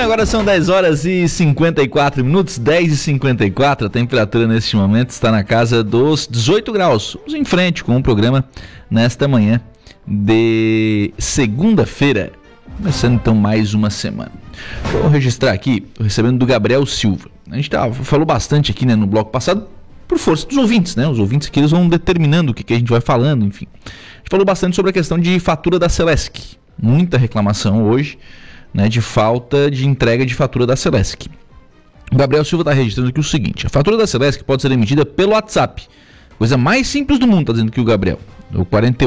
agora são 10 horas e 54 minutos, 10h54, a temperatura neste momento está na casa dos 18 graus. Vamos em frente com o programa nesta manhã de segunda-feira, começando então mais uma semana. Vou registrar aqui, recebendo do Gabriel Silva. A gente falou bastante aqui, né, no bloco passado, por força dos ouvintes, né? Os ouvintes aqui eles vão determinando o que a gente vai falando, enfim. A gente falou bastante sobre a questão de fatura da Celesc. Muita reclamação hoje, né, de falta de entrega de fatura da Celesc. O Gabriel Silva está registrando aqui o seguinte: a fatura da Celesc pode ser emitida pelo WhatsApp. Coisa mais simples do mundo, está dizendo aqui o Gabriel. O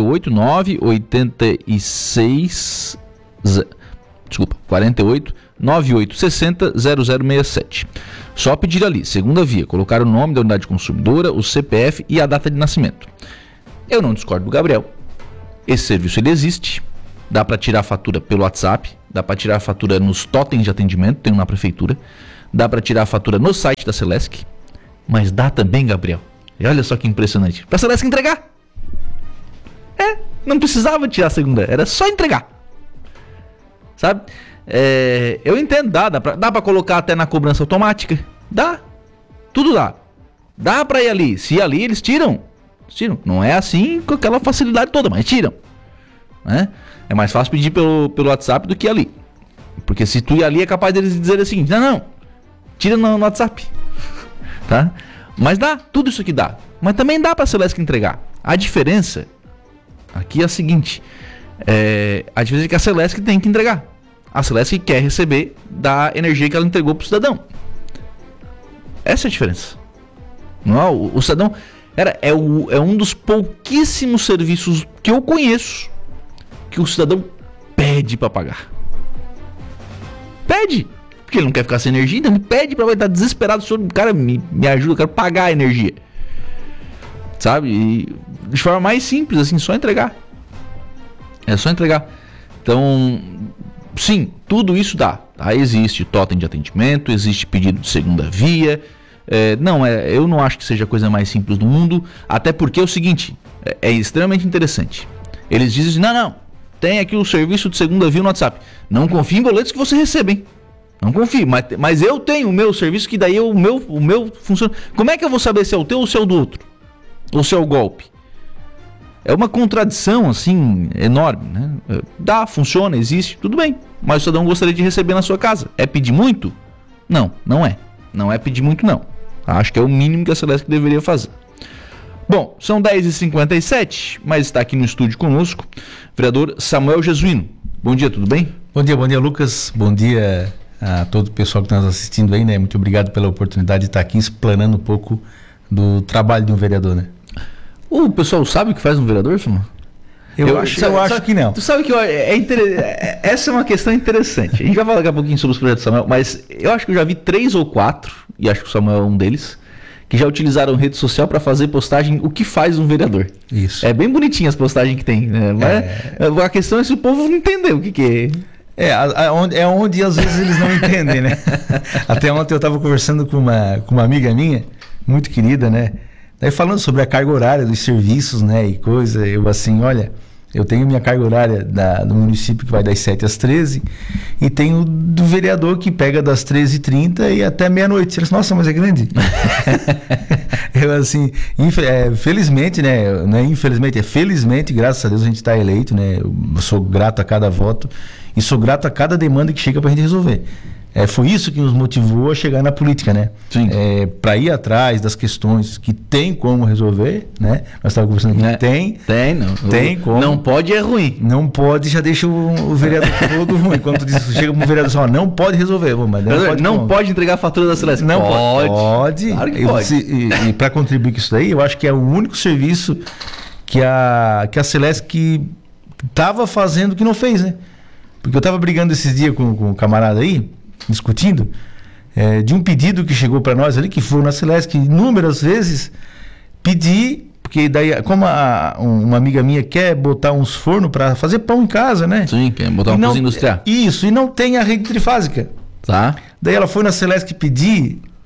4898600067. Só pedir ali, segunda via, colocar o nome da unidade consumidora, o CPF e a data de nascimento. Eu não discordo do Gabriel. Esse serviço ele existe. Dá para tirar a fatura pelo WhatsApp, dá para tirar a fatura nos totens de atendimento, tem um na prefeitura, dá para tirar a fatura no site da Celesc, mas dá também, Gabriel, e olha só que impressionante, para a Celesc entregar. Não precisava tirar a segunda, era só entregar, sabe? Eu entendo, dá para colocar até na cobrança automática, tudo dá para ir ali, se ir ali eles tiram, não é assim com aquela facilidade toda, mas tiram, né? É mais fácil pedir pelo WhatsApp do que ali. Porque se tu ir ali é capaz deles dizer assim, não, tira no WhatsApp. Tá? Mas dá, tudo isso aqui dá. Mas também dá pra Celesc entregar. A diferença aqui é a seguinte, a diferença é que a Celesc tem que entregar. A Celesc quer receber da energia que ela entregou pro cidadão. Essa é a diferença. Não é? O cidadão é um dos pouquíssimos serviços que eu conheço que o cidadão pede para pagar. Pede, porque ele não quer ficar sem energia, então ele pede para vai estar desesperado, cara, me ajuda, eu quero pagar a energia. Sabe? E de forma mais simples, assim, só entregar. É só entregar. Então, sim, tudo isso dá. Tá? Existe totem de atendimento, existe pedido de segunda via. Eu não acho que seja a coisa mais simples do mundo, até porque é o seguinte, é extremamente interessante. Eles dizem, não, tem aqui o serviço de segunda via no WhatsApp. Não confie em boletos que você recebe, hein? Não confie, mas eu tenho o meu serviço, que daí o meu funciona. Como é que eu vou saber se é o teu ou se é o do outro? Ou se é o golpe? É uma contradição, assim, enorme, né? Funciona, existe, tudo bem. Mas o cidadão gostaria de receber na sua casa. É pedir muito? Não é. Não é pedir muito, não. Acho que é o mínimo que a Celesc deveria fazer. Bom, são 10h57, mas está aqui no estúdio conosco o vereador Samuel Jesuíno. Bom dia, tudo bem? Bom dia, Lucas. Bom dia a todo o pessoal que está nos assistindo aí, né? Muito obrigado pela oportunidade de estar aqui explanando um pouco do trabalho de um vereador, né? O pessoal sabe o que faz um vereador, Samuel? Eu acho que não. Tu sabe que essa é uma questão interessante. A gente vai falar daqui a pouquinho sobre os projetos do Samuel, mas eu acho que eu já vi 3 ou 4, e acho que o Samuel é um deles, que já utilizaram rede social para fazer postagem o que faz um vereador. Isso. É bem bonitinha as postagens que tem, né? Mas a questão é se o povo não entendeu o que é. Onde às vezes eles não entendem, né? Até ontem eu estava conversando com uma amiga minha, muito querida, né? Daí falando sobre a carga horária dos serviços, né? E coisa, eu assim, olha, eu tenho minha carga horária do município que vai das 7 às 13 e tenho do vereador que pega das 13h30 e até meia-noite. Você diz, nossa, mas é grande. Eu assim, felizmente, né? Não é infelizmente, é felizmente, graças a Deus a gente está eleito, né? Eu sou grato a cada voto e sou grato a cada demanda que chega para a gente resolver. Foi isso que nos motivou a chegar na política, né? Sim. Para ir atrás das questões que tem como resolver, né? Nós estávamos conversando aqui, tem como. Não pode é ruim. Não pode, já deixa o vereador todo ruim. Quando tu diz, chega para o vereador só, não pode resolver. Mas não pode entregar a fatura da Celesc. Não pode. Claro que pode. E para contribuir com isso daí, eu acho que é o único serviço que a Celesc estava fazendo que não fez, né? Porque eu estava brigando esses dias com um camarada aí, discutindo, de um pedido que chegou para nós ali, que foi na Celesc inúmeras vezes, pedir, porque daí, como uma amiga minha quer botar uns fornos para fazer pão em casa, né? Sim, quer botar uma cozinha industrial. Isso, e não tem a rede trifásica. Tá. Daí ela foi na Celesc pedir,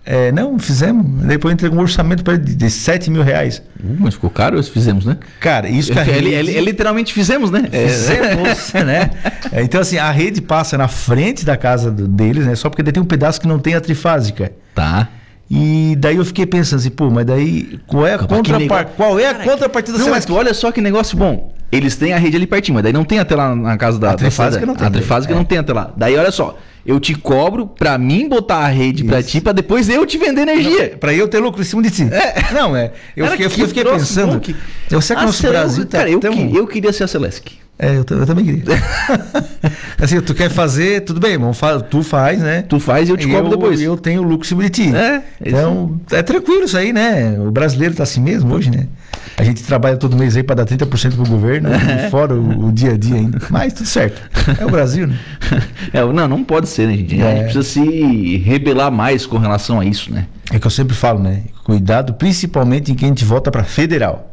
Não, fizemos. Depois eu entreguei um orçamento para ele de 7 mil reais. Mas ficou caro, fizemos, né? Cara, isso que a rede... literalmente fizemos, né? Fizemos, né? Então, assim, a rede passa na frente da casa deles, né? Só porque tem um pedaço que não tem a trifásica. Tá. E daí eu fiquei pensando assim, pô, mas daí qual é a contrapartida? Não, mas olha só que negócio bom. Eles têm a rede ali pertinho, mas daí não tem até lá na casa da... A trifásica não tem. A trifásica não tem até lá. Daí, olha só, eu te cobro pra mim botar a rede pra ti, pra depois eu te vender energia. Pra eu ter lucro em cima de ti. Eu fiquei pensando... Eu sei que o nosso Brasil tá eu queria ser a Celesc. Eu também queria. Assim, tu quer fazer, tudo bem, irmão, tu faz, né? Tu faz e eu te cobro depois. Eu tenho lucro em cima de ti. Então, é tranquilo isso aí, né? O brasileiro tá assim mesmo hoje, né? A gente trabalha todo mês aí para dar 30% pro governo, fora o dia a dia ainda. Mas tudo certo. É o Brasil, né? Não pode ser, né, gente? A gente precisa se rebelar mais com relação a isso, né? É que eu sempre falo, né? Cuidado principalmente em quem a gente vota para federal.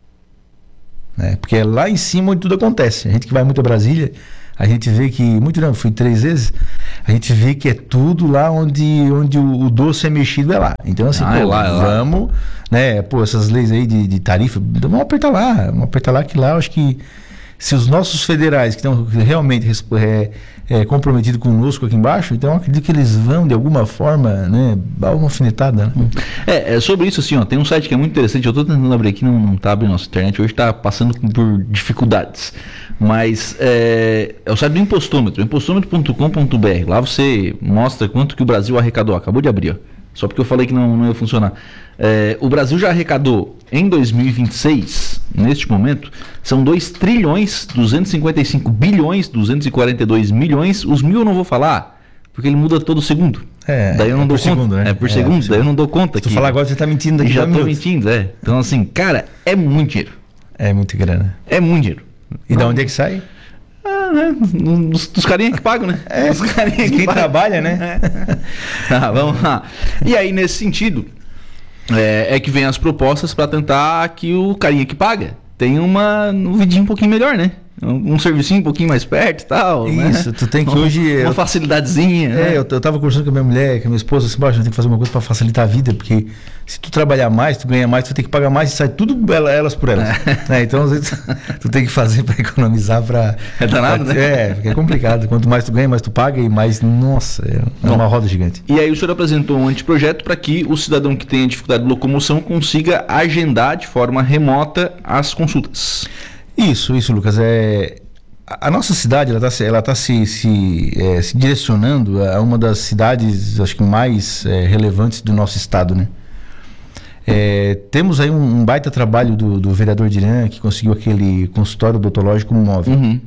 Né? Porque é lá em cima onde tudo acontece. A gente que vai muito a Brasília, a gente vê que... fui 3 vezes. A gente vê que é tudo lá onde o doce é mexido, é lá. Então, assim, vamos... Né? Pô, essas leis aí de tarifa, vamos apertar lá, que lá eu acho que se os nossos federais que estão realmente comprometidos conosco aqui embaixo, então eu acredito que eles vão, de alguma forma, né, dar uma alfinetada. Né? Sobre isso, assim, ó, tem um site que é muito interessante, eu estou tentando abrir aqui, não tá abrindo nossa internet, hoje está passando por dificuldades, mas é o site do Impostômetro, impostômetro.com.br, lá você mostra quanto que o Brasil arrecadou, acabou de abrir, ó. Só porque eu falei que não ia funcionar. O Brasil já arrecadou em 2026, neste momento, são 2 trilhões, 255 bilhões, 242 milhões. Os mil eu não vou falar, porque ele muda todo segundo. Daí eu não dou conta. Segundo, né? Por segundo, daí eu não dou conta. Se tu falar agora, você tá mentindo daqui. Já tô mentindo, Então, assim, cara, é muito dinheiro. É muito grana. É muito dinheiro. E da onde é que sai? Dos carinha que pagam, né? Dos carinha que trabalha, né? Vamos lá. E aí, nesse sentido, é que vem as propostas para tentar que o carinha que paga tenha um vidinho um pouquinho melhor, né? Um servicinho um pouquinho mais perto e tal. Isso, né? Tu tem que hoje... Uma facilidadezinha. Né? Eu tava conversando com a minha mulher, com a minha esposa, assim, a gente tem que fazer uma coisa para facilitar a vida, porque se tu trabalhar mais, tu ganha mais, tu vai ter que pagar mais e sai tudo elas por elas. Né? Então, às vezes, tu tem que fazer para economizar para... É danado, né? Porque é complicado. Quanto mais tu ganha, mais tu paga e mais... Nossa, é uma roda gigante. E aí o senhor apresentou um anteprojeto para que o cidadão que tenha dificuldade de locomoção consiga agendar de forma remota as consultas. Isso, Lucas. A nossa cidade ela tá se direcionando a uma das cidades, acho que mais relevantes do nosso estado, né? Temos aí um baita trabalho do vereador Diran, que conseguiu aquele consultório odontológico móvel. Uhum.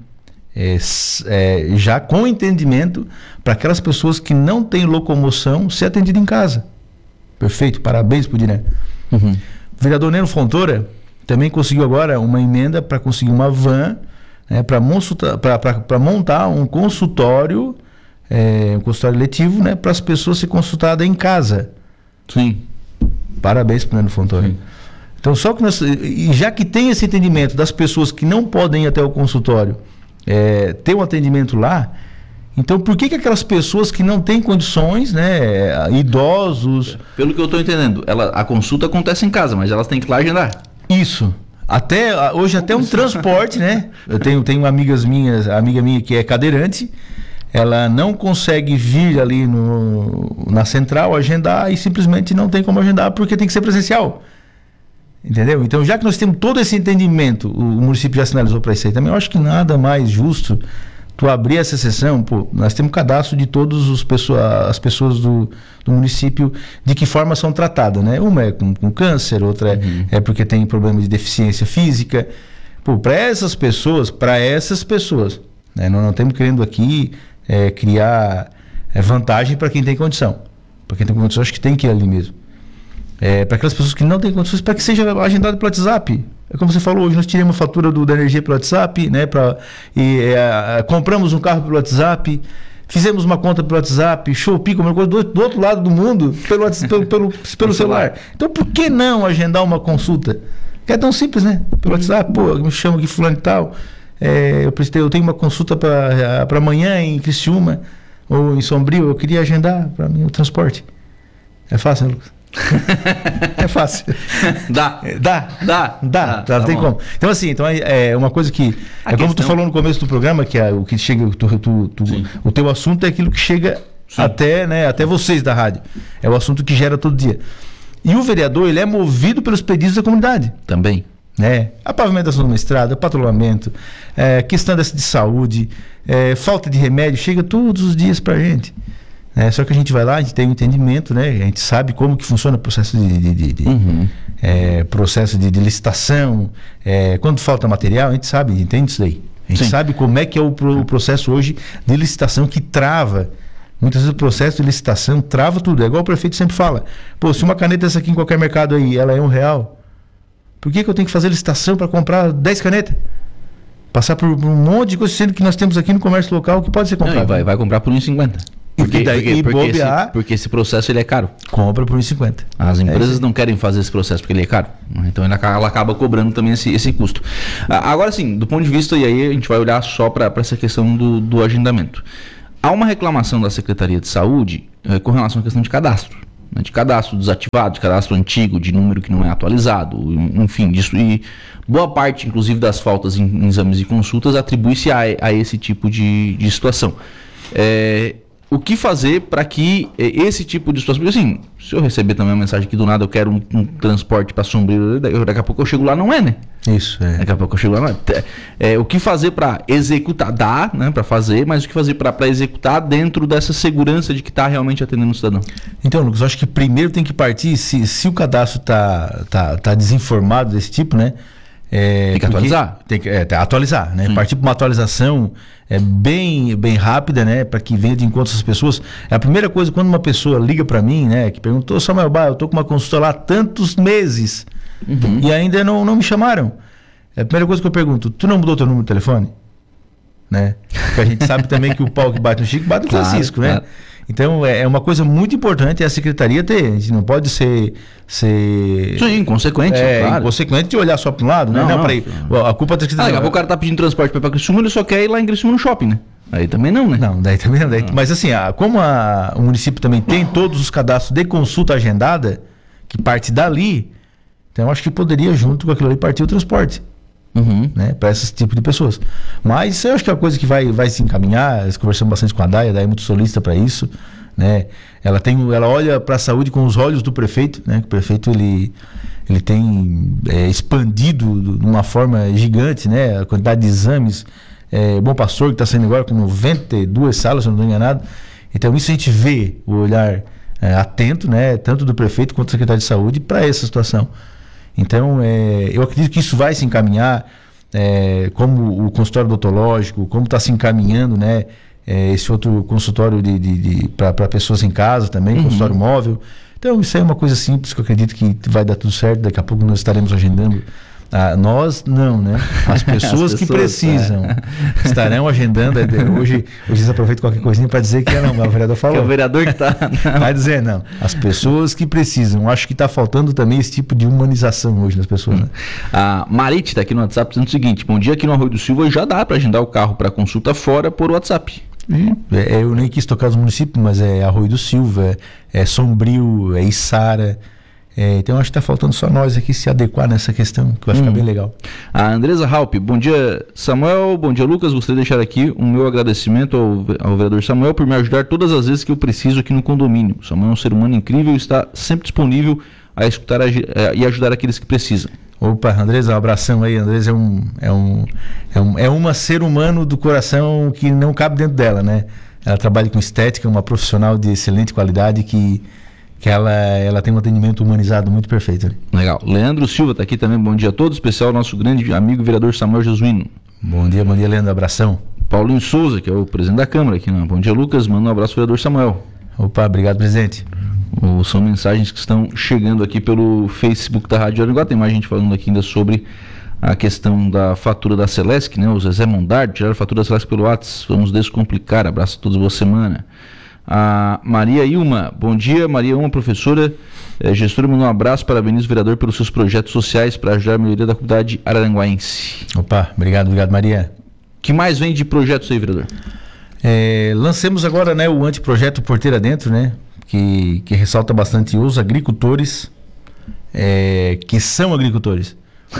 Já com entendimento para aquelas pessoas que não têm locomoção ser atendido em casa. Perfeito, parabéns pro Diran. Uhum. O vereador Neno Fontoura também conseguiu agora uma emenda para conseguir uma van, para montar um consultório letivo, né, para as pessoas serem consultadas em casa. Sim. Parabéns para o Neno Fontoura. Então, só que já que tem esse entendimento das pessoas que não podem ir até o consultório ter um atendimento lá, então por que aquelas pessoas que não têm condições, né, idosos... Pelo que eu estou entendendo, a consulta acontece em casa, mas elas têm que ir lá agendar. Isso. Hoje até um transporte, né? Eu tenho amiga minha que é cadeirante, ela não consegue vir ali na central agendar e simplesmente não tem como agendar porque tem que ser presencial. Entendeu? Então, já que nós temos todo esse entendimento, o município já sinalizou para isso aí também, eu acho que nada mais justo tu abrir essa sessão. Nós temos cadastro de todas as pessoas do município, de que forma são tratadas, né? Uma é com câncer, outra é porque tem problema de deficiência física. Para essas pessoas, né? Nós não estamos querendo aqui criar vantagem para quem tem condição. Para quem tem condição, acho que tem que ir ali mesmo. Para aquelas pessoas que não têm condições, para que seja agendado pelo WhatsApp. Como você falou, hoje nós tiramos a fatura da energia pelo WhatsApp, né? Compramos um carro pelo WhatsApp, fizemos uma conta pelo WhatsApp, Shopee, como coisa do outro lado do mundo, pelo celular. Então, por que não agendar uma consulta? Que é tão simples, né? Pelo WhatsApp, me chamo aqui fulano e tal, eu tenho uma consulta para amanhã em Criciúma ou em Sombrio, eu queria agendar para mim o transporte. É fácil, né, Lucas? É fácil. Dá. Não tem como. Então, assim, é uma coisa que. Como tu falou no começo do programa, que o que chega. O teu assunto é aquilo que chega até vocês da rádio. É o assunto que gera todo dia. E o vereador, ele é movido pelos pedidos da comunidade. Também. Né? A pavimentação de uma estrada, patrulhamento, questão de saúde, falta de remédio, chega todos os dias pra gente. Só que a gente vai lá, a gente tem um entendimento, né? A gente sabe como que funciona o processo processo de licitação, quando falta material, a gente sabe, entende isso daí. A gente sabe como é que é o processo hoje de licitação que trava. Muitas vezes o processo de licitação trava tudo. É igual o prefeito sempre fala. Pô, se uma caneta dessa aqui em qualquer mercado aí, ela é R$1, por que eu tenho que fazer licitação para comprar 10 canetas? Passar por um monte de coisa, sendo que nós temos aqui no comércio local que pode ser comprado. Não, vai comprar por R$1,50. Porque esse processo ele é caro. Compra por R$1,50. As empresas não querem fazer esse processo porque ele é caro. Então ela acaba cobrando também esse custo. Agora sim, do ponto de vista, e aí a gente vai olhar só para essa questão do agendamento. Há uma reclamação da Secretaria de Saúde com relação à questão de cadastro. De cadastro desativado, de cadastro antigo, de número que não é atualizado, enfim, disso. E boa parte, inclusive, das faltas em exames e consultas atribui-se a esse tipo de situação. O que fazer para que esse tipo de situação... Porque assim, se eu receber também uma mensagem que do nada eu quero um transporte para Sombrio, daqui a pouco eu chego lá, não é, né? Isso, Daqui a pouco eu chego lá, não é. O que fazer para executar? Dá, né, para fazer, mas o que fazer para executar dentro dessa segurança de que está realmente atendendo o cidadão? Então, Lucas, eu acho que primeiro tem que partir, se o cadastro tá desinformado desse tipo, né? Tem que atualizar? Tem que atualizar, né? Partir para uma atualização bem rápida, né? Para que venha de encontro às pessoas. É a primeira coisa, quando uma pessoa liga para mim, né? Que perguntou, Samuel, eu tô com uma consulta lá há tantos meses e ainda não me chamaram. É a primeira coisa que eu pergunto, tu não mudou teu número de telefone? Né? Porque a gente sabe também que o pau que bate no Chico bate no Francisco, né? Então, é uma coisa muito importante a secretaria ter. A gente não pode ser Sim, inconsequente, claro. Inconsequente de olhar só para um lado, né? Não, peraí. A culpa da secretaria. O cara tá pedindo transporte para Criciúma, ele só quer ir lá em Criciúma no shopping, né? Aí também não, né? Não, daí também não. Mas assim, como o município também tem todos os cadastros de consulta agendada, que parte dali, então eu acho que poderia, junto com aquilo ali, partir o transporte. Né, para esse tipo de pessoas. Mas eu acho que é uma coisa que vai se encaminhar. Nós conversamos bastante com a Day é muito solista para isso, né? Ela olha para a saúde com os olhos do prefeito, né? O prefeito ele tem expandido de uma forma gigante, né? A quantidade de exames. Bom Pastor que está saindo agora com 92 salas, se eu não estou enganado. Então isso a gente vê o olhar atento, né? Tanto do prefeito quanto do secretário de saúde para essa situação. Então, eu acredito que isso vai se encaminhar, como o consultório odontológico, como está se encaminhando, né, esse outro consultório para pessoas em casa também, consultório móvel. Então, isso aí é uma coisa simples que eu acredito que vai dar tudo certo. Daqui a pouco nós estaremos agendando. Nós não, né? As pessoas que precisam estarão agendando. Hoje vocês aproveitam qualquer coisinha para dizer que não, mas o vereador falou. Que é o vereador que está. Vai dizer não. As pessoas que precisam. Acho que está faltando também esse tipo de humanização hoje nas pessoas. Né? A Marite está aqui no WhatsApp dizendo o seguinte: bom dia, aqui no Arroio do Silva já dá para agendar o carro para consulta fora por WhatsApp. Eu nem quis tocar os municípios, mas é Arroio do Silva, é Sombrio, é Içara. Então acho que está faltando só nós aqui se adequar nessa questão, que vai ficar bem legal. A Andresa Halp, bom dia Samuel, bom dia Lucas, gostaria de deixar aqui o meu agradecimento ao vereador Samuel por me ajudar todas as vezes que eu preciso aqui no condomínio. O Samuel é um ser humano incrível e está sempre disponível a escutar e ajudar aqueles que precisam. Opa, Andresa, um abração aí. Andresa é uma ser humano do coração que não cabe dentro dela, né? Ela trabalha com estética, uma profissional de excelente qualidade que ela tem um atendimento humanizado muito perfeito. Né? Legal. Leandro Silva está aqui também, bom dia a todos, especial nosso grande amigo vereador Samuel Jesuíno. Bom dia, Leandro, abração. Paulinho Souza, que é o presidente da Câmara aqui, né? Bom dia Lucas, manda um abraço vereador Samuel. Opa, obrigado, presidente. São mensagens que estão chegando aqui pelo Facebook da Rádio Araranguá. Tem mais gente falando aqui ainda sobre a questão da fatura da Celesc, né? O Zezé Mondardo tiraram a fatura da Celesc pelo WhatsApp. Vamos descomplicar. Abraço a todos, boa semana. A Maria Ilma, bom dia. Maria Ilma, professora, gestora, mandou um abraço, parabeniza o vereador pelos seus projetos sociais para ajudar a melhoria da comunidade araranguaense. Opa, obrigado, Maria. O que mais vem de projetos aí, vereador? Lancemos agora, né, o anteprojeto Porteira Dentro, né? que ressalta bastante os agricultores que são agricultores.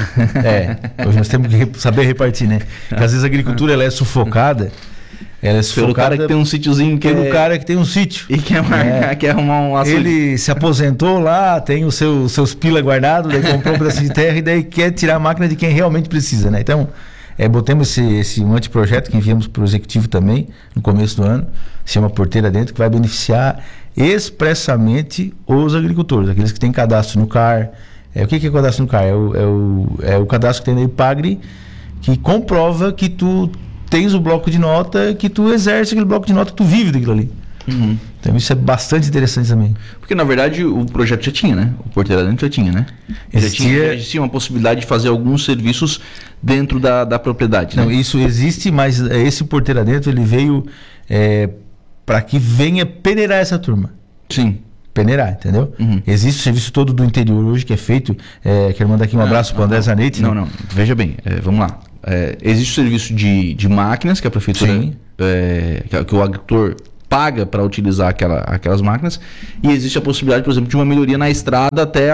Hoje nós temos que saber repartir, né? Porque às vezes a agricultura ela é sufocada. Ela é sufocada pelo cara que tem um sítiozinho pelo cara que tem um sítio. E quer arrumar um açude. Ele se aposentou lá, tem os seus pila guardados, daí comprou um pedacinho de terra e daí quer tirar a máquina de quem realmente precisa, né? Então, botamos um anteprojeto que enviamos para o executivo também, no começo do ano, se chama Porteira Dentro, que vai beneficiar expressamente os agricultores, aqueles que têm cadastro no CAR. O que é cadastro no CAR? É o cadastro que tem na IPAGRE, que comprova que tu tens o bloco de nota, que tu exerce aquele bloco de nota, que tu vive daquilo ali. Uhum. Então isso é bastante interessante também. Porque na verdade o projeto já tinha, né? O Porteira Dentro já tinha, né? Já existia uma possibilidade de fazer alguns serviços dentro da propriedade. Não, né? Isso existe, mas esse Porteira Dentro ele veio para que venha peneirar essa turma. Sim. Peneirar, entendeu? Uhum. Existe o serviço todo do interior hoje que é feito. Quero mandar aqui um abraço para o André Zanetti. Não. Veja bem, vamos lá. Existe o serviço de máquinas que a prefeitura, que o agricultor paga para utilizar aquelas máquinas, e existe a possibilidade, por exemplo, de uma melhoria na estrada até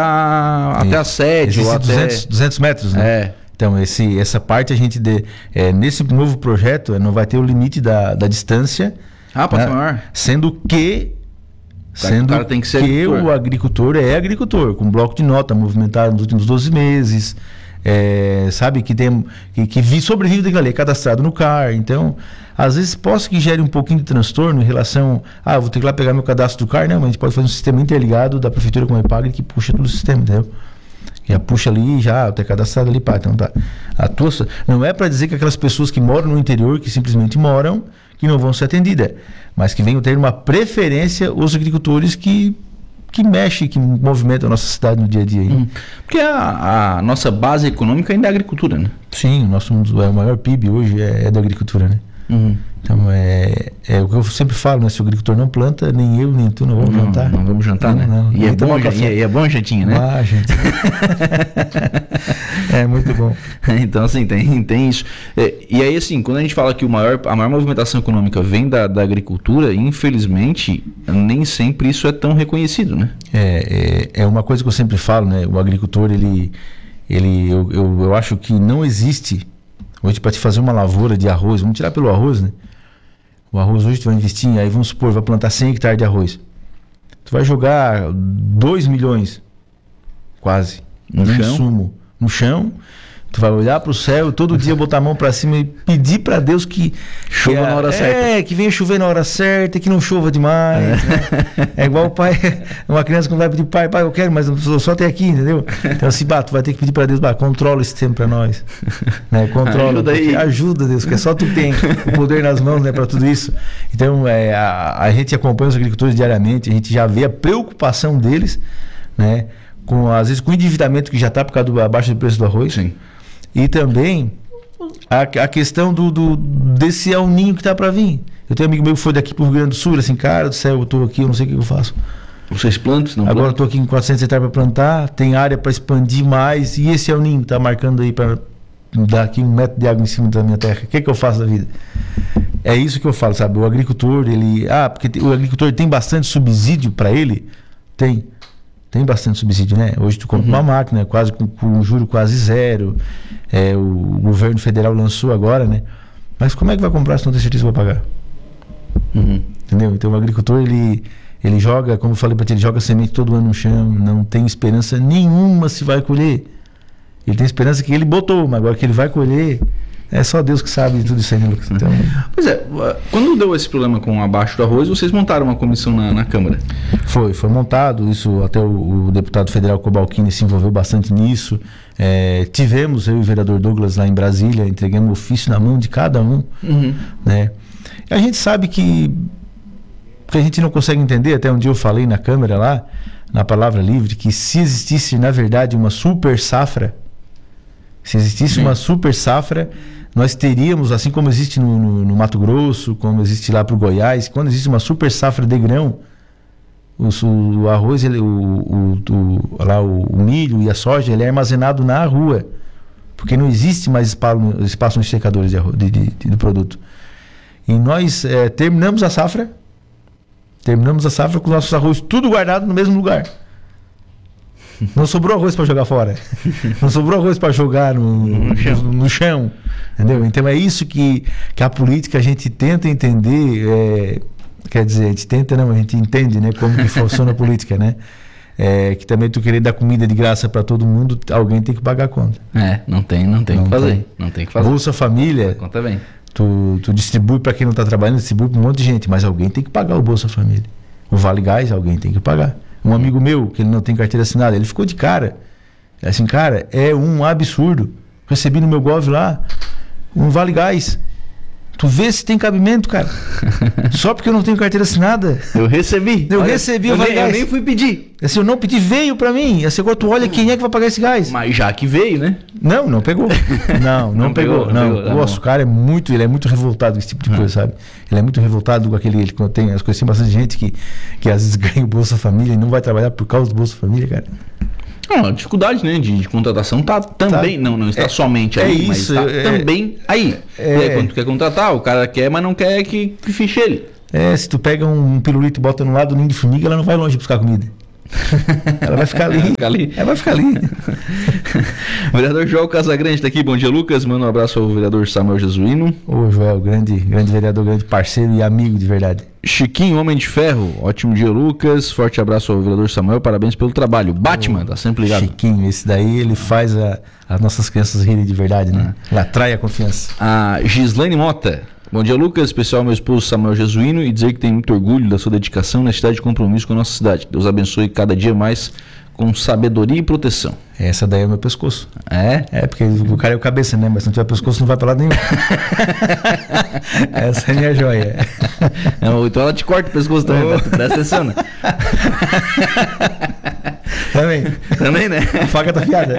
a sede. Existe ou até 200 metros, né? Então, essa parte a gente, nesse novo projeto, não vai ter o limite da distância. Pode ser maior. Sendo que tem que ser o agricultor é agricultor, com bloco de nota movimentado nos últimos 12 meses, sabe, que sobrevive daquilo ali, é cadastrado no CAR. Então, às vezes possa que gere um pouquinho de transtorno em relação vou ter que ir lá pegar meu cadastro do CAR. Não, mas a gente pode fazer um sistema interligado da prefeitura com a IPAGRE que puxa todo o sistema, entendeu? Já puxa ali, já tá cadastrado ali, pá. Então tá. Não é para dizer que aquelas pessoas que moram no interior, que simplesmente moram, que não vão ser atendidas, mas que venham ter uma preferência os agricultores que mexem, que movimentam a nossa cidade no dia a dia. Porque a nossa base econômica ainda é a agricultura, né? Sim, o maior PIB hoje é da agricultura, né? Uhum. Então é o que eu sempre falo, né? Se o agricultor não planta, nem eu, nem tu não vamos jantar. Não vamos jantar, né? E é bom jantinha, né? Gente. É muito bom. Então, assim, tem isso. E aí, assim, quando a gente fala que a maior movimentação econômica vem da agricultura, infelizmente, nem sempre isso é tão reconhecido, né? É uma coisa que eu sempre falo, né? O agricultor, eu acho que não existe. Hoje, para te fazer uma lavoura de arroz, vamos tirar pelo arroz, né? O arroz hoje tu vai investir, aí vamos supor, vai plantar 100 hectares de arroz. Tu vai jogar 2 milhões, quase, no insumo, no chão. Tu vai olhar para o céu, todo dia botar a mão para cima e pedir para Deus que chova na hora certa. Que venha chover na hora certa, que não chova demais. Né? É igual o pai, uma criança que vai pedir, pai, eu quero, mas só até aqui, entendeu? Então assim, tu vai ter que pedir para Deus, controla esse tempo para nós. Né? Controla, ajuda Deus, que é só tu que tem o poder nas mãos, né, para tudo isso. Então a gente acompanha os agricultores diariamente, a gente já vê a preocupação deles, né? Às vezes com o endividamento que já está por causa do abaixo do preço do arroz. Sim. E também a questão desse El Ninho que está para vir. Eu tenho um amigo meu que foi daqui para o Rio Grande do Sul, assim, cara do céu, eu estou aqui, eu não sei o que eu faço. Vocês plantam? Agora eu estou aqui com 400 hectares para plantar, tem área para expandir mais, e esse El Ninho está marcando aí para dar aqui 1 metro de água em cima da minha terra. O que eu faço da vida? É isso que eu falo, sabe? O agricultor, porque o agricultor tem bastante subsídio para ele? Tem bastante subsídio, né? Hoje tu compra uma máquina, quase com um juro quase zero. O governo federal lançou agora, né? Mas como é que vai comprar se não tem certeza que vai pagar? Entendeu? Então o agricultor, ele joga, como eu falei para ti, ele joga semente todo ano no chão, não tem esperança nenhuma se vai colher. Ele tem esperança que ele botou, mas agora que ele vai colher, é só Deus que sabe de tudo isso aí, né, Lucas? Então... Pois quando deu esse problema com abaixo do arroz, vocês montaram uma comissão na Câmara? Foi montado, isso até o deputado federal Cobalcini se envolveu bastante nisso. Tivemos, eu e o vereador Douglas lá em Brasília, entregamos ofício na mão de cada um, né? E a gente sabe que a gente não consegue entender, até um dia eu falei na Câmara lá, na Palavra Livre, que se existisse na verdade uma super safra, nós teríamos, assim como existe no Mato Grosso, como existe lá para o Goiás, quando existe uma super safra de grão, o arroz, o milho e a soja, ele é armazenado na rua, porque não existe mais espaço nos secadores de produto. E nós terminamos a safra, Terminamos a safra com os nossos arroz tudo guardado no mesmo lugar. Não sobrou arroz para jogar fora. Não sobrou arroz para jogar no chão. Entendeu? Então é isso que a política a gente tenta entender. Quer dizer, a gente entende, né, como que funciona a política, né? Que também tu querer dar comida de graça para todo mundo, alguém tem que pagar a conta. Não tem que fazer. Bolsa Família. Conta bem. Tu distribui para quem não está trabalhando, distribui para um monte de gente, mas alguém tem que pagar o Bolsa Família. O Vale Gás, alguém tem que pagar. Um amigo meu, que ele não tem carteira assinada, ele ficou de cara. Assim, cara, é um absurdo. Recebi no meu Gov lá um Vale Gás. Tu vê se tem cabimento, cara. Só porque eu não tenho carteira assinada. Eu recebi. Eu recebi o Vale Gás. Eu nem fui pedir. Assim, eu não pedi, veio pra mim. Assim, agora tu olha quem é que vai pagar esse gás. Mas já que veio, né? Não pegou. Não pegou. O nosso cara ele é muito revoltado com esse tipo de coisa, sabe? Ele é muito revoltado com aquele... Ele tem as coisas, tem bastante gente que às vezes ganha o Bolsa Família e não vai trabalhar por causa do Bolsa Família, cara. Não, a dificuldade, né, de contratação tá também, não está somente aí, mas está também aí. E aí, quando tu quer contratar, o cara quer, mas não quer que fiche ele. Se tu pega um pirulito e bota no lado do ninho de formiga, ela não vai longe buscar comida. Ela vai ficar ali. Ela vai ficar ali. O vereador Joel Casagrande está aqui. Bom dia, Lucas. Manda um abraço ao vereador Samuel Jesuíno. Ô, Joel, grande vereador, grande parceiro e amigo de verdade. Chiquinho, Homem de Ferro. Ótimo dia, Lucas. Forte abraço ao vereador Samuel. Parabéns pelo trabalho. Batman, tá sempre ligado. Chiquinho, esse daí ele faz as nossas crianças rirem de verdade, né? Ele atrai a confiança. A Gislaine Mota. Bom dia, Lucas, especial meu esposo Samuel Jesuíno, e dizer que tem muito orgulho da sua dedicação na cidade de compromisso com a nossa cidade. Deus abençoe cada dia mais com sabedoria e proteção. Essa daí é o meu pescoço. É, porque o cara é o cabeça, né? Mas se não tiver pescoço não vai pra lado nenhum. Essa é a minha joia. Então ela te corta o pescoço também, né? Presta atenção, né? Também, né? A faca tá afiada.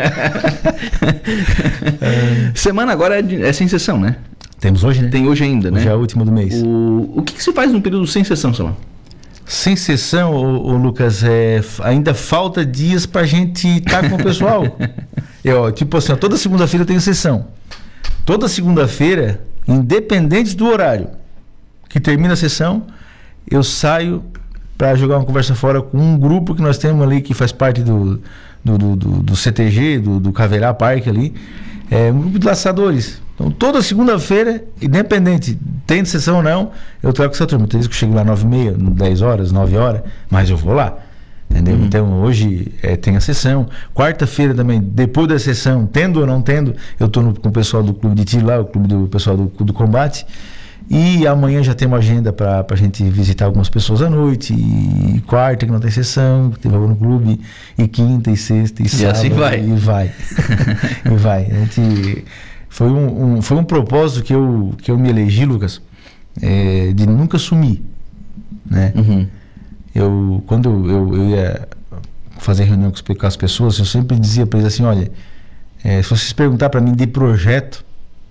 Semana agora é sem sessão, né? Temos hoje, né? Tem hoje ainda, né? Hoje é a última do mês. O que se faz num período sem sessão, Samuel? Sem sessão, Lucas, ainda falta dias pra gente estar com o pessoal. Tipo assim, toda segunda-feira eu tenho sessão. Toda segunda-feira, independente do horário que termina a sessão, eu saio para jogar uma conversa fora com um grupo que nós temos ali, que faz parte do CTG, do Caverá Parque ali. Um grupo de laçadores. Então, toda segunda-feira, independente, tem sessão ou não, eu trago essa turma. Tem vezes que eu chego lá 9h30, 10 horas, 9 horas, mas eu vou lá. Entendeu? Então, hoje tem a sessão. Quarta-feira também, depois da sessão, tendo ou não tendo, eu estou com o pessoal do clube de tiro lá, o clube do pessoal do combate. E amanhã já temos agenda para a gente visitar algumas pessoas à noite. E quarta, que não tem sessão, que teve no clube. E quinta, e sexta, e sábado. E assim vai. E vai. E vai. A gente... Foi um propósito que eu me elegi, Lucas, de nunca sumir, né? Quando eu ia fazer reunião com as pessoas, eu sempre dizia para eles assim, olha, se vocês perguntar para mim de projeto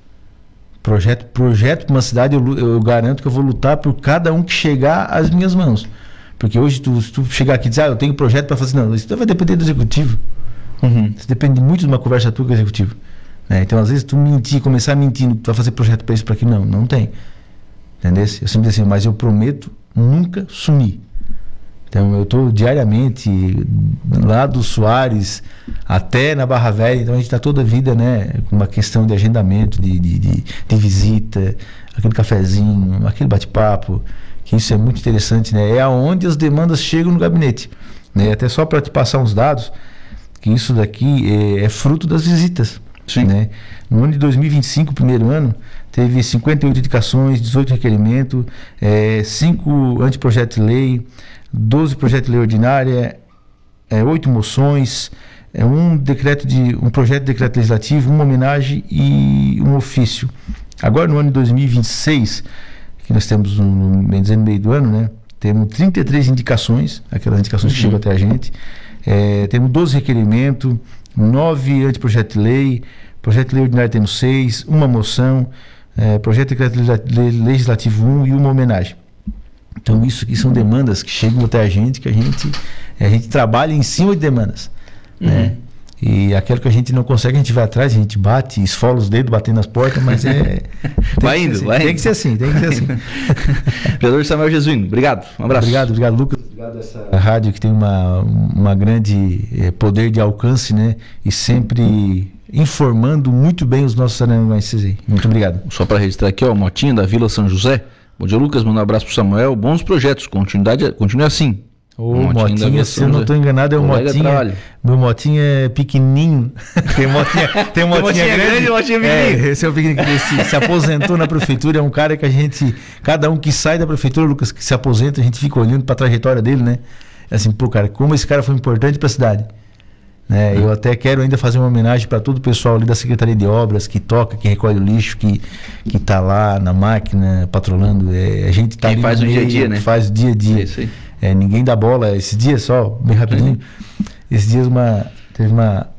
para uma cidade, eu garanto que eu vou lutar por cada um que chegar às minhas mãos. Porque hoje, se tu chegar aqui e dizer, eu tenho projeto para fazer, não, isso vai depender do executivo. Isso depende muito de uma conversa tua com o executivo. Então, às vezes, tu começar mentindo, tu vai fazer projeto para isso, para aquilo, não tem. Entendeu? Eu sempre digo assim, mas eu prometo nunca sumir. Então, eu estou diariamente lá do Soares até na Barra Velha, então a gente está toda a vida, né, com uma questão de agendamento, de visita, aquele cafezinho, aquele bate-papo, que isso é muito interessante, né? É aonde as demandas chegam no gabinete. Né? Até só para te passar uns dados, que isso daqui é fruto das visitas. Sim. Né? No ano de 2025, primeiro ano, teve 58 indicações, 18 requerimentos, 5 anteprojetos de lei, 12 projetos de lei ordinária, 8 moções, um projeto de decreto legislativo, uma homenagem e um ofício. Agora, no ano de 2026, que nós temos no meio do ano, né? Temos 33 indicações, aquelas indicações que chegam até a gente, temos 12 requerimentos, 9 anteprojetos de lei, projeto de lei ordinário temos 6, uma moção, projeto de decreto legislativo 1 e uma homenagem. Então isso aqui são demandas que chegam até a gente, que a gente trabalha em cima de demandas, né? E aquilo que a gente não consegue, a gente vai atrás, a gente bate, esfola os dedos, batendo nas portas, mas vai indo. Tem que ser assim. Vereador Samuel Jesuíno, obrigado. Um abraço. Obrigado, Lucas. Obrigado a essa rádio que tem uma grande poder de alcance, né? E sempre informando muito bem os nossos araranguenses aí. Muito obrigado. Só para registrar aqui, ó, Motinha da Vila São José. Bom dia, Lucas. Manda um abraço pro Samuel. Bons projetos. Continue assim. Ô, Motinha, se eu não estou enganado, é o Motinha. Trabalho. Meu Motinha é pequenininho. Tem Motinha grande e Motinha pequenininho. Esse é o pequenininho que se aposentou na prefeitura. É um cara que cada um que sai da prefeitura, Lucas, que se aposenta, a gente fica olhando para a trajetória dele, né? É assim, pô, cara, como esse cara foi importante para a cidade. Né? Eu até quero ainda fazer uma homenagem para todo o pessoal ali da Secretaria de Obras, que toca, que recolhe o lixo, que tá lá na máquina, patrolando. A gente tá ali faz o dia a dia, né? Faz o dia a dia. Isso aí. Ninguém dá bola. Esses dias, só, bem rapidinho, esses dias teve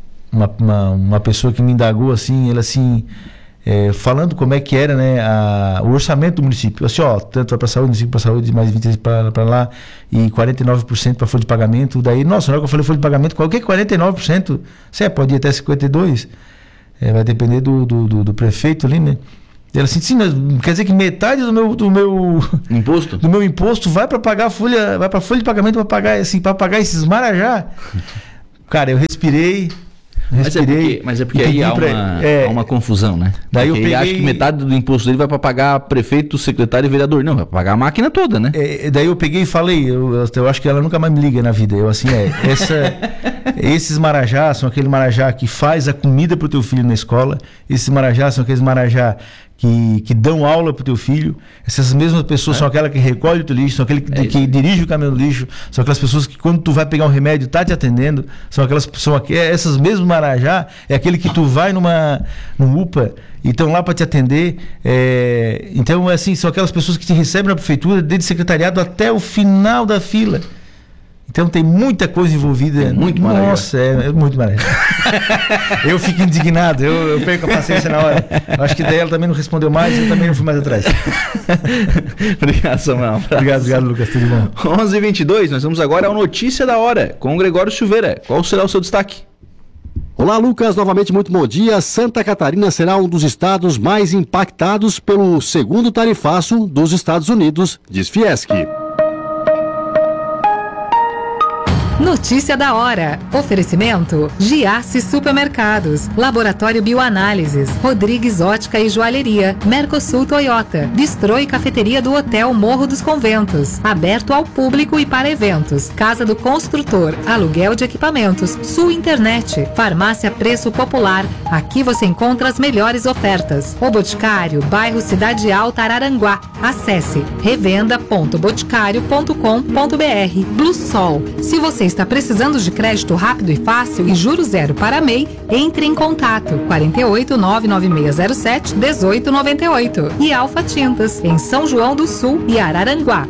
uma pessoa que me indagou assim, ela assim, falando como é que era, né, o orçamento do município. Assim, ó, tanto vai para saúde, município para saúde, mais 26 para lá, e 49% para folha de pagamento. Daí, nossa, na hora que eu falei folha de pagamento, qual que é 49%? Você pode ir até 52%. Vai depender do prefeito ali, né? Ela assim, sim, mas quer dizer que metade do meu imposto, vai para pagar a folha, vai para folha de pagamento para pagar assim, para pagar esses marajá. Cara, eu respirei. Mas é porque aí há uma confusão, né? Daí porque ele acha que metade do imposto dele vai para pagar prefeito, secretário e vereador. Não, vai para pagar a máquina toda, né? Daí eu peguei e falei, eu acho que ela nunca mais me liga na vida. Eu assim, esses marajá são aquele marajá que faz a comida pro teu filho na escola. Esses marajá são aqueles marajá que dão aula pro teu filho. Essas mesmas pessoas são aquelas que recolhem o teu lixo, são aqueles que dirigem o caminhão do lixo, são aquelas pessoas que quando tu vai pegar um remédio tá te atendendo, essas mesmas marajá, é aquele que tu vai num UPA e estão lá para te atender. Então, assim, são aquelas pessoas que te recebem na prefeitura, desde secretariado até o final da fila. Então tem muita coisa envolvida. Muito marajá. Nossa, é muito marajá. Eu fico indignado, eu perco a paciência na hora. Eu acho que daí ela também não respondeu mais, eu também não fui mais atrás. Obrigado, Samuel. Obrigado, Lucas, tudo bom. 11h22, nós vamos agora ao Notícia da Hora, com o Gregório Silveira. Qual será o seu destaque? Olá, Lucas, novamente muito bom dia. Santa Catarina será um dos estados mais impactados pelo segundo tarifaço dos Estados Unidos, diz Fiesc. Notícia da hora. Oferecimento: Giasse Supermercados, Laboratório Bioanálises, Rodrigues Ótica e Joalheria, Mercosul Toyota, Bistrô e Cafeteria do Hotel Morro dos Conventos, aberto ao público e para eventos, Casa do Construtor, aluguel de equipamentos, Sul Internet, Farmácia Preço Popular. Aqui você encontra as melhores ofertas. O Boticário, bairro Cidade Alta, Araranguá. Acesse revenda.boticário.com.br. Blue Sol. Se você está precisando de crédito rápido e fácil e juros zero para MEI, entre em contato 48 99607 1898 e Alfa Tintas, em São João do Sul e Araranguá.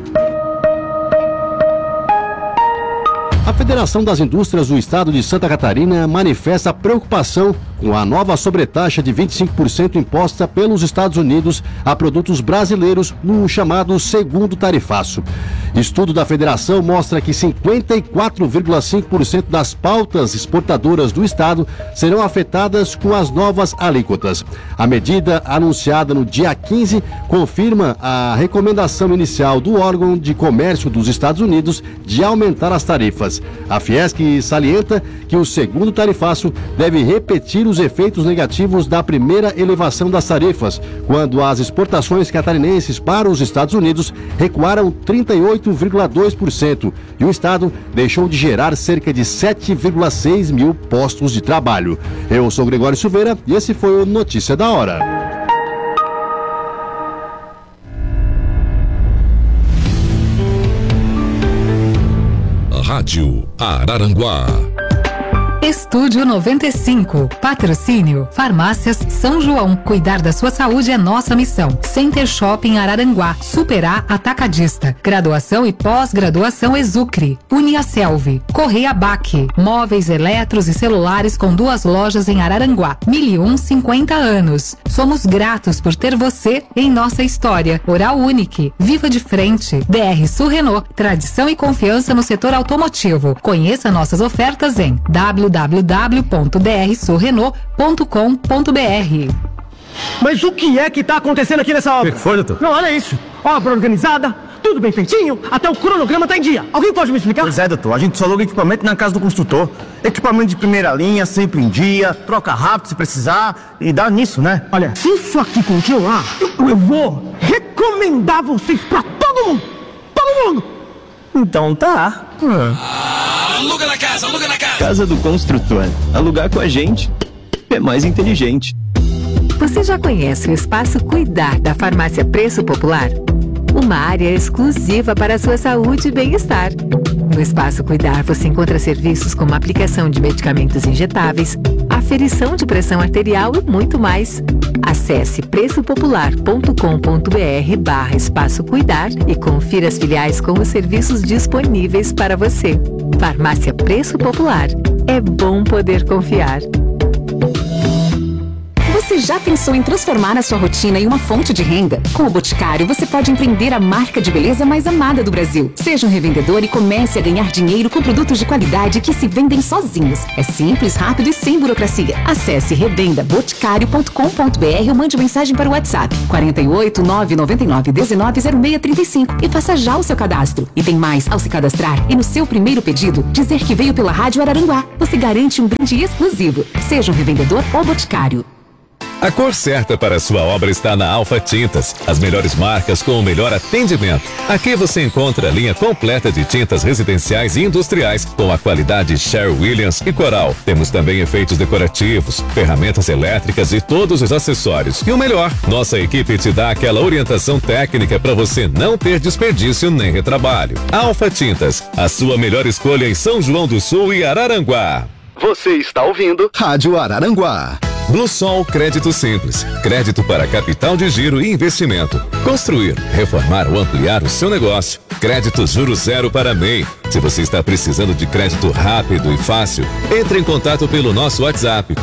A Federação das Indústrias do Estado de Santa Catarina manifesta preocupação com a nova sobretaxa de 25% imposta pelos Estados Unidos a produtos brasileiros no chamado segundo tarifaço. Estudo da federação mostra que 54,5% das pautas exportadoras do estado serão afetadas com as novas alíquotas. A medida, anunciada no dia 15, confirma a recomendação inicial do órgão de comércio dos Estados Unidos de aumentar as tarifas. A Fiesc salienta que o segundo tarifaço deve repetir os efeitos negativos da primeira elevação das tarifas, quando as exportações catarinenses para os Estados Unidos recuaram 38,2% e o estado deixou de gerar cerca de 7,6 mil postos de trabalho. Eu sou Gregório Silveira e esse foi o Notícia da Hora. Rádio Araranguá. Estúdio 95. Patrocínio: Farmácias São João. Cuidar da sua saúde é nossa missão. Center Shopping Araranguá. Superar Atacadista. Graduação e pós-graduação Exucre. Uniaselv. Correia Baque. Móveis, eletros e celulares com 2 lojas em Araranguá. 1001 anos. Somos gratos por ter você em nossa história. Oral Unique. Viva de frente. BR Sul Renault. Tradição e confiança no setor automotivo. Conheça nossas ofertas em www.rsurrenault.com.br. www.drsorrenault.com.br. Mas o que é que tá acontecendo aqui nessa obra? O que foi, doutor? Não, olha isso. Obra organizada, tudo bem feitinho, até o cronograma tá em dia. Alguém pode me explicar? Pois é, doutor. A gente só aluga equipamento na casa do construtor. Equipamento de primeira linha, sempre em dia, troca rápido se precisar e dá nisso, né? Olha, se isso aqui continuar, eu vou recomendar vocês pra todo mundo. Todo mundo. Então tá. Aluga na casa, aluga na casa. Casa do Construtor. Alugar com a gente é mais inteligente. Você já conhece o Espaço Cuidar da Farmácia Preço Popular? Uma área exclusiva para a sua saúde e bem-estar. No Espaço Cuidar você encontra serviços como aplicação de medicamentos injetáveis, aferição de pressão arterial e muito mais. Acesse preçopopular.com.br/Espaço Cuidar e confira as filiais com os serviços disponíveis para você. Farmácia Preço Popular. É bom poder confiar. Você já pensou em transformar a sua rotina em uma fonte de renda? Com o Boticário, você pode empreender a marca de beleza mais amada do Brasil. Seja um revendedor e comece a ganhar dinheiro com produtos de qualidade que se vendem sozinhos. É simples, rápido e sem burocracia. Acesse revendaboticário.com.br ou mande mensagem para o WhatsApp 48 999 19 0635 e faça já o seu cadastro. E tem mais, ao se cadastrar e no seu primeiro pedido, dizer que veio pela Rádio Araranguá. Você garante um brinde exclusivo. Seja um revendedor ou Boticário. A cor certa para a sua obra está na Alfa Tintas. As melhores marcas com o melhor atendimento. Aqui você encontra a linha completa de tintas residenciais e industriais com a qualidade Sherwin-Williams e Coral. Temos também efeitos decorativos, ferramentas elétricas e todos os acessórios. E o melhor, nossa equipe te dá aquela orientação técnica para você não ter desperdício nem retrabalho. Alfa Tintas, a sua melhor escolha em São João do Sul e Araranguá. Você está ouvindo Rádio Araranguá. Bluesol Crédito Simples. Crédito para capital de giro e investimento. Construir, reformar ou ampliar o seu negócio. Crédito Juro Zero para MEI. Se você está precisando de crédito rápido e fácil, entre em contato pelo nosso WhatsApp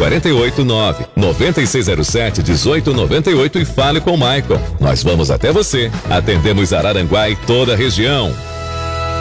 489-9607-1898 e fale com o Michael. Nós vamos até você. Atendemos Araranguá e toda a região.